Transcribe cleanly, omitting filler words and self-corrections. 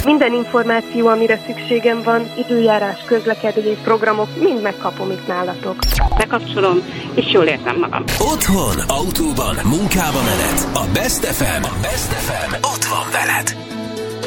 Minden információ, amire szükségem van, időjárás, közlekedés, programok, mind megkapom itt nálatok. Bekapcsolom, és jól érzem magam. Otthon, autóban, munkába menet. A Best FM ott van veled.